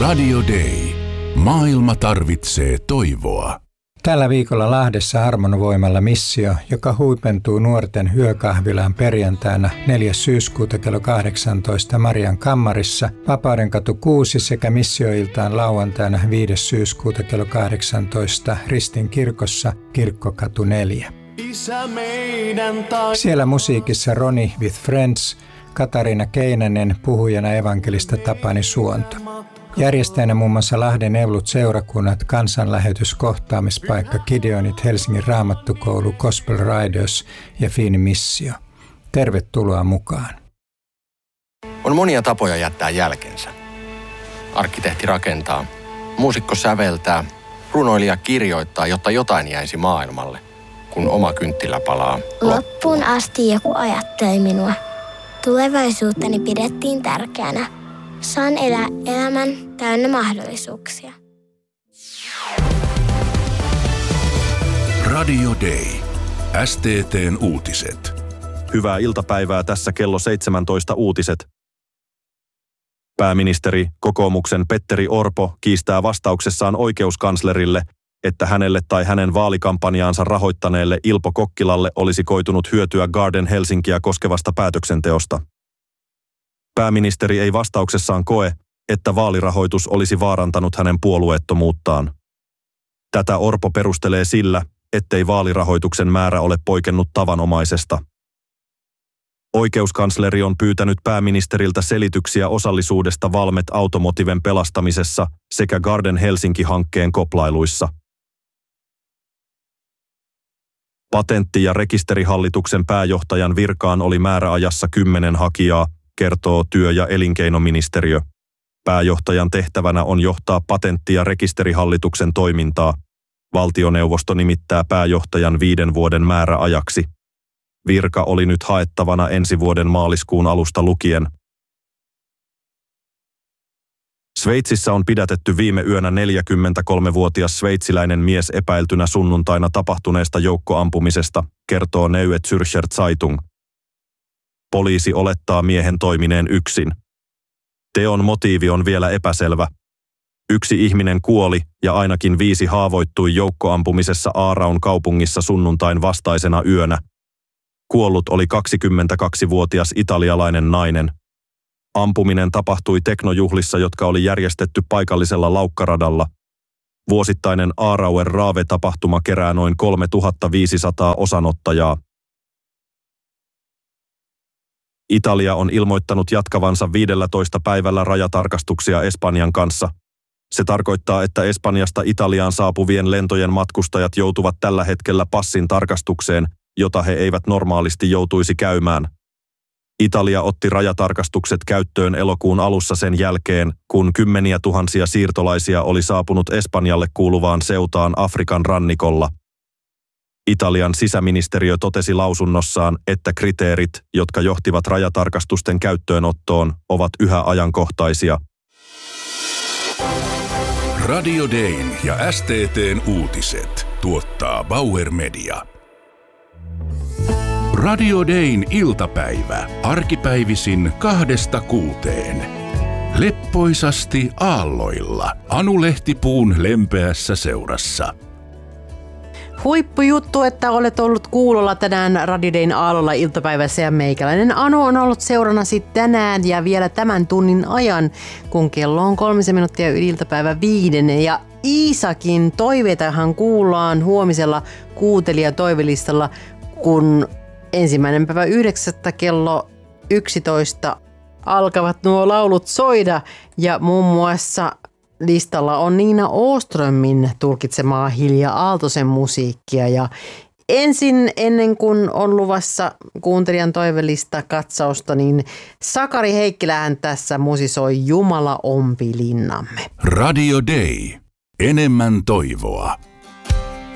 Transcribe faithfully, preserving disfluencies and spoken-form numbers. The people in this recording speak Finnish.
Radio Day. Maailma tarvitsee toivoa. Tällä viikolla Lahdessa Harmonvoimalla missio, joka huipentuu nuorten hyökahvilaan perjantaina neljäs syyskuuta kello kahdeksantoista Marian kammarissa, Vapaudenkatu kuusi sekä missioiltaan lauantaina viides syyskuuta kello kahdeksantoista Ristin kirkossa Kirkkokatu neljä. Siellä musiikissa Ronnie with Friends, Katariina Keinänen, puhujana evankelista Tapani Suonto. Järjestäjänä muun muassa Lahden Evlut seurakunnat, kansanlähetys, kohtaamispaikka, Gideonit, Helsingin Raamattukoulu, Gospel Riders ja Fiini Missio. Tervetuloa mukaan. On monia tapoja jättää jälkensä. Arkkitehti rakentaa, muusikko säveltää, runoilija kirjoittaa, jotta jotain jäisi maailmalle, kun oma kynttilä palaa. Loppuun asti joku ajatteli minua. Tulevaisuuttani pidettiin tärkeänä. Saan elää elämän täynnä mahdollisuuksia. Radio Day. S T T:n uutiset. Hyvää iltapäivää, tässä kello seitsemäntoista uutiset. Pääministeri, kokoomuksen Petteri Orpo, kiistää vastauksessaan oikeuskanslerille, että hänelle tai hänen vaalikampanjaansa rahoittaneelle Ilpo Kokkilalle olisi koitunut hyötyä Garden Helsinkiä koskevasta päätöksenteosta. Pääministeri ei vastauksessaan koe, että vaalirahoitus olisi vaarantanut hänen puolueettomuuttaan. Tätä Orpo perustelee sillä, ettei vaalirahoituksen määrä ole poikennut tavanomaisesta. Oikeuskansleri on pyytänyt pääministeriltä selityksiä osallisuudesta Valmet Automotiven pelastamisessa sekä Garden Helsinki-hankkeen koplailuissa. Patentti- ja rekisterihallituksen pääjohtajan virkaan oli määräajassa kymmenen hakijaa, kertoo työ- ja elinkeinoministeriö. Pääjohtajan tehtävänä on johtaa patentti- ja rekisterihallituksen toimintaa. Valtioneuvosto nimittää pääjohtajan viiden vuoden määräajaksi. Virka oli nyt haettavana ensi vuoden maaliskuun alusta lukien. Sveitsissä on pidätetty viime yönä neljäkymmentäkolmevuotias sveitsiläinen mies epäiltynä sunnuntaina tapahtuneesta joukkoampumisesta, kertoo Neue Zürcher Zeitung. Poliisi olettaa miehen toimineen yksin. Teon motiivi on vielä epäselvä. Yksi ihminen kuoli ja ainakin viisi haavoittui joukkoampumisessa Aaraun kaupungissa sunnuntain vastaisena yönä. Kuollut oli kaksikymmentäkaksivuotias italialainen nainen. Ampuminen tapahtui teknojuhlissa, jotka oli järjestetty paikallisella laukkaradalla. Vuosittainen Aarauer Raave-tapahtuma kerää noin kolmetuhattaviisisataa osanottajaa. Italia on ilmoittanut jatkavansa viidellätoista päivällä rajatarkastuksia Espanjan kanssa. Se tarkoittaa, että Espanjasta Italiaan saapuvien lentojen matkustajat joutuvat tällä hetkellä passin tarkastukseen, jota he eivät normaalisti joutuisi käymään. Italia otti rajatarkastukset käyttöön elokuun alussa sen jälkeen, kun kymmeniä tuhansia siirtolaisia oli saapunut Espanjalle kuuluvaan Ceutaan Afrikan rannikolla. Italian sisäministeriö totesi lausunnossaan, että kriteerit, jotka johtivat rajatarkastusten käyttöönottoon, ovat yhä ajankohtaisia. Radio Dayn ja S T T:n uutiset tuottaa Bauer Media. Radio Dayn iltapäivä, arkipäivisin kahdesta kuuteen. Leppoisasti aalloilla, Anu Lehtipuun lempeässä seurassa. Huippujuttu, että olet ollut kuulolla tänään Radio Dayn aallolla iltapäivässä ja meikäläinen Anu on ollut seurannasi tänään ja vielä tämän tunnin ajan, kun kello on kolmisen minuuttia yli iltapäivä viiden. Ja Iisakin toiveitahan kuullaan huomisella kuutelija toivelistalla, kun ensimmäinen päivä yhdeksättä kello yksitoista alkavat nuo laulut soida ja muun muassa listalla on Niina Åströmin tulkitsemaa Hilja Aaltosen musiikkia ja ensin ennen kuin on luvassa kuuntelijan toivelista katsausta, niin Sakari Heikkilähän tässä musisoi Jumala ompi linnamme. Radio Day. Enemmän toivoa.